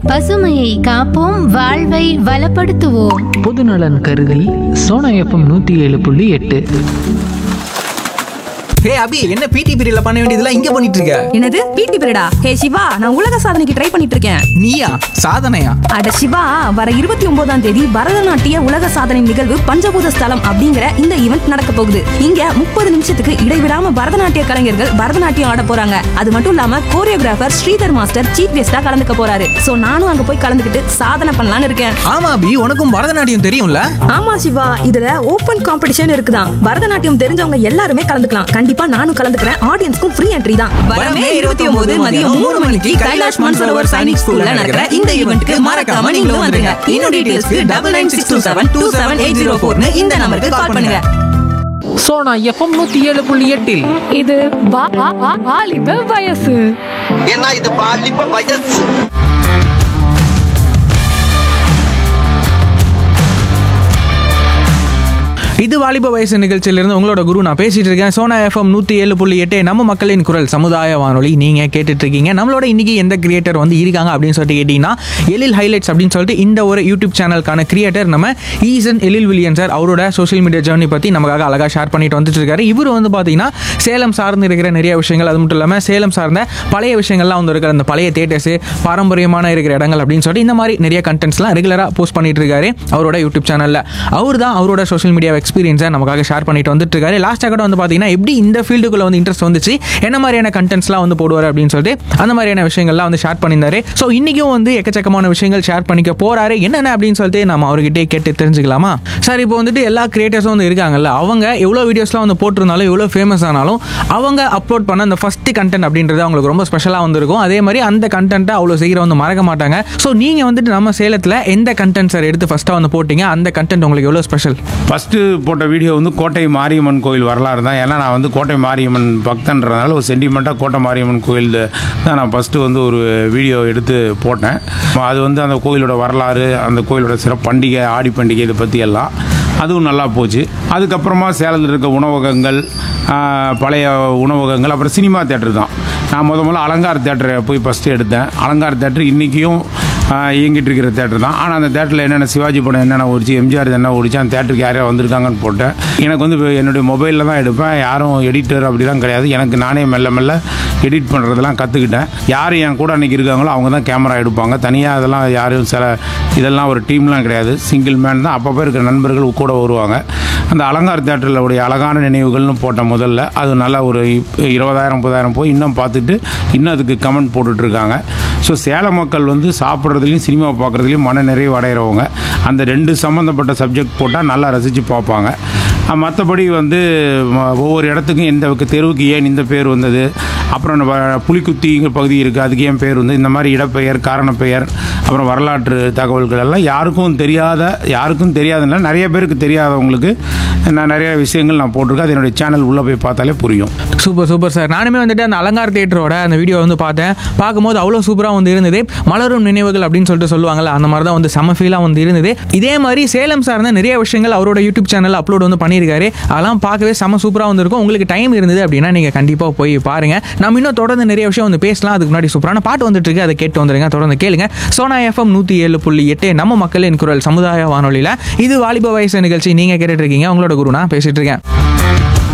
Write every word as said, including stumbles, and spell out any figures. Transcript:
பசுமையை காப்போம், வாழ்வை வளப்படுத்துவோம். பொதுநலன் கருதி சோனா எஃப்எம் நூத்தி ஏழு புள்ளி எட்டு. ஹே அபி, என்ன பிடி பீரியட்ல பண்ண வேண்டியதெல்லாம் இங்க பண்ணிட்டு இருக்க? என்னது பிடி பீரியடா? ஹே சிவா, நான் உலக சாதனைக்கு ட்ரை பண்ணிட்டு இருக்கேன். நீயா? சாதனையா? அட சிவா, வர இருபத்தி ஒன்பதாம் தேதி பரதநாட்டிய உலக சாதனை நிகழ்வு பஞ்சபூத ஸ்தலம் அப்படிங்கிற இந்த ஈவெண்ட் நடக்க போகுது. இங்க முப்பது நிமிஷத்துக்கு இடைவிடாம பரதநாட்டிய கலைஞர்கள் பரதநாட்டியம் ஆட போறாங்க. அது மட்டும் இல்லாம கோரியோகிராஃபர் ஸ்ரீதர் மாஸ்டர் சீஃப் கெஸ்டா கலந்துக்க போறாரு. சோ நானும் அங்க போய் கலந்துக்கிட்டு சாதனை பண்ணலாம்னு இருக்கேன். ஆமா அபி, உனக்கும் பரதநாட்டியம் தெரியும்ல? ஆமா சிவா, இதுல ஓபன் காம்படிஷன் இருக்குதான். பரதநாட்டியம் தெரிஞ்சவங்க எல்லாருமே கலந்துக்கலாம். கண்டிப்பா நானும் கலந்துக்கிறேன். ஆடியன்ஸ்க்கும் ஃப்ரீ என்ட்ரி தான். வரமே இருபத்தி ஒன்பது மதியம் மூணு மணிக்கு கைலாஷ் மான்சரோவர் சைனிக் ஸ்கூல்ல நடக்கிற இந்த ஈவென்ட்க்கு மறக்காம நீங்களும் வந்துருங்க. இன்னும் டீடைல்ஸ்க்கு double nine six two seven two seven eight zero four இந்த நம்பருக்கு கால் பண்ணுங்க. சோனா எஃப்எம் நூத்தி ஏழு புள்ளி எட்டில் இது வா- வா- வா- வாலிப வயசு. ஏன்னா இது பாலிப்ப வயசு. இது வாலிப வயசு நிகழ்ச்சியிலிருந்து உங்களோட குரு நான் பேசிட்டு இருக்கேன். சோனா எஃப்எம் நூத்தி ஏழு புள்ளி எட்டு நம்ம மக்களின் குரல் சமுதாய வானொலி நீங்க கேட்டுட்டு இருக்கீங்க. நம்மளோட இன்னைக்கு எந்த கிரியேட்டர் வந்து இருக்காங்க அப்படின்னு சொல்லிட்டு கேட்டீங்கன்னா, எழில் ஹைலைட்ஸ் அப்படின்னு சொல்லிட்டு இந்த ஒரு யூடியூப் சேனலுக்கான கிரியேட்டர் நம்ம ஈசன் எழில் வில்லியன் சார். அவரோட சோஷியல் மீடியா ஜேர்னி பத்தி நமக்காக அழகா ஷேர் பண்ணிட்டு வந்துட்டு இருக்காரு. இவர் வந்து பாத்தீங்கன்னா சேலம் சார்ந்து இருக்கிற நிறைய விஷயங்கள், அது மட்டும் இல்லாம சேலம் சார்ந்த பழைய விஷயங்கள்லாம் வந்து இருக்கிற அந்த பழைய தியேட்டர்ஸ், பாரம்பரியமான இருக்கிற இடங்கள் அப்படின்னு சொல்லிட்டு இந்த மாதிரி நிறைய கண்டென்ட்ஸ்லாம் ரெகுலரா போஸ்ட் பண்ணிட்டு இருக்காரு அவரோட யூடியூப் சேனல்ல. அவர் தான் அவரோட சோஷியல் மீடியா எக்ஸ்பீரியன்ஸை நமக்காக ஷேர் பண்ணிட்டு வந்துட்டு இருக்காரு. லாஸ்ட்டாக கூட வந்து பார்த்தீங்கன்னா எப்படி இந்த ஃபீல்டுக்குள்ள வந்து இன்ட்ரெஸ்ட் வந்துச்சு, என்ன மாதிரியான கண்டென்ட்ஸ்லாம் வந்து போடுவார் அப்படின்னு சொல்லிட்டு அந்த மாதிரியான விஷயங்கள்லாம் வந்து ஷேர் பண்ணியிருந்தாரு. ஸோ இன்னைக்கும் வந்து எக்கச்சக்கமான விஷயங்கள் ஷேர் பண்ணிக்க போறாரு. என்னென்ன அப்படின்னு சொல்லிட்டு நம்ம அவர்கிட்டே கேட்டு தெரிஞ்சுக்கலாமா? சார், இப்போ வந்துட்டு எல்லா கிரியேட்டர்ஸும் வந்து இருக்காங்கல்ல, அவங்க எவ்வளோ வீடியோஸ்லாம் வந்து போட்டிருந்தாலும் எவ்வளோ ஃபேமஸ் ஆனாலும் அவங்க அப்லோட் பண்ண அந்த ஃபர்ஸ்ட் கண்டென்ட் அப்படின்றது அவங்களுக்கு ரொம்ப ஸ்பெஷலாக வந்துருக்கும். அதே மாதிரி அந்த கண்டென்ட்டை அவ்வளோ சீக்கிரம் வந்து மறக்க மாட்டாங்க. ஸோ நீங்கள் வந்துட்டு நம்ம சேலத்தில் எந்த கண்டென்ட் சார் எடுத்து ஃபர்ஸ்ட்டாக வந்து போட்டீங்க? அந்த கண்டென்ட் உங்களுக்கு எவ்வளோ ஸ்பெஷல்? ஃபஸ்ட்டு போட்ட வீடியோ வந்து கோட்டை மாரியம்மன் கோயில் வரலாறு தான். ஏன்னா நான் வந்து கோட்டை மாரியம்மன் பக்தன்றதுனால ஒரு சென்டிமெண்ட்டாக கோட்டை மாரியம்மன் கோயில் தான் நான் ஃபஸ்ட்டு வந்து ஒரு வீடியோ எடுத்து போட்டேன். அது வந்து அந்த கோயிலோட வரலாறு, அந்த கோயிலோட சிறப்பு பண்டிகை, ஆடி பண்டிகை, இதை பற்றி எல்லாம் அதுவும் நல்லா போச்சு. அதுக்கப்புறமா சேலத்தில் இருக்க உணவகங்கள், பழைய உணவகங்கள், அப்புறம் சினிமா தேட்டர் தான். நான் முத முதல்ல அலங்கார் தேட்டரை போய் ஃபஸ்ட்டு எடுத்தேன். அலங்கார் தேட்டர் இன்றைக்கும் இயங்கிட்டு இருக்கிற தேட்டர் தான். ஆனால் அந்த தேட்டரில் என்னென்ன சிவாஜி படம் என்னென்ன ஓடிச்சு, எம்ஜிஆர் என்ன ஓடிச்சு, அந்த தேட்டருக்கு யாரையா வந்திருக்காங்கன்னு போட்டேன். எனக்கு வந்து என்னுடைய மொபைலில் தான் எடுப்பேன். யாரும் எடிட்டர் அப்படிலாம் கிடையாது. எனக்கு நானே மெல்ல மெல்ல எடிட் பண்ணுறதெல்லாம் கற்றுக்கிட்டேன். யார் என் கூட அன்றைக்கி இருக்காங்களோ அவங்க தான் கேமரா எடுப்பாங்க. தனியாக அதெல்லாம் யாரும் சில இதெல்லாம் ஒரு டீம்லாம் கிடையாது. சிங்கிள் மேன் தான். அப்பப்போ இருக்கிற நண்பர்கள் கூட வருவாங்க. அந்த அலங்கார் தேட்டரில் உடைய அழகான நினைவுகள்னு போட்ட முதல்ல அது நல்லா ஒரு இருபதாயிரம் முப்பதாயிரம் போய் இன்னும் பார்த்துட்டு இன்னும் அதுக்கு கமெண்ட் போட்டுட்ருக்காங்க. ஸோ சேலம் மக்கள் வந்து சாப்பிட்றதுலையும் சினிமா பார்க்குறதுலையும் மன நிறைவு அடைகிறவங்க. அந்த ரெண்டு சம்மந்தப்பட்ட சப்ஜெக்ட் போட்டால் நல்லா ரசித்து பார்ப்பாங்க. மற்றபடி வந்து ஒவ்வொரு இடத்துக்கும் எந்த தெருவுக்கு ஏன் இந்த பேர் வந்தது, அப்புறம் புலிக்குத்திங்கிற பகுதி இருக்குது, அதுக்கு ஏன் பேர் வந்து, இந்த மாதிரி இடப்பெயர், காரணப்பெயர், அப்புறம் வரலாற்று தகவல்கள் எல்லாம் யாருக்கும் தெரியாத யாருக்கும் தெரியாதுன்னா நிறைய பேருக்கு தெரியாதவங்களுக்கு நான் நிறைய விஷயங்கள் நான் போட்டிருக்கேன். அது என்னுடைய சேனல் உள்ளே போய் பார்த்தாலே புரியும். Super super sir. நானுமே வந்துட்டு அந்த அலங்கார் தியேட்டரோட அந்த வீடியோ வந்து பார்த்தேன். பார்க்கும்போது அவ்வளோ சூப்பராக வந்து இருந்தது. மலரும் நினைவுகள் அப்படின்னு சொல்லிட்டு சொல்லுவாங்கல்ல, அந்த மாதிரி தான் வந்து செம ஃபீலாக வந்து இருந்தது. இதே மாதிரி சேலம் சார்ந்த நிறைய விஷயங்கள் அவரோட யூடியூப் சேனல் அப்லோட் வந்து பண்ணியிருக்காரு. அதெல்லாம் பார்க்கவே செம சூப்பராக வந்துருக்கும். உங்களுக்கு டைம் இருந்தது அப்படின்னா நீங்கள் கண்டிப்பாக போய் பாருங்க. நம்ம இன்னும் தொடர்ந்து நிறைய விஷயம் வந்து பேசலாம். அதுக்கு முன்னாடி சூப்பரான பாட்டு வந்துட்டு இருக்கு, அதை கேட்டு வந்துருங்க. தொடர்ந்து கேளுங்க. சோனா எஃப்எம் நூற்றி ஏழு புள்ளி எட்டு நம்ம மக்களின் குரல் சமுதாய வானொலியில் இது வாலிப வயசு நிகழ்ச்சி நீங்கள் கேட்டுட்டு இருக்கீங்க. உங்களோட குரு நான் பேசிட்டு இருக்கேன்.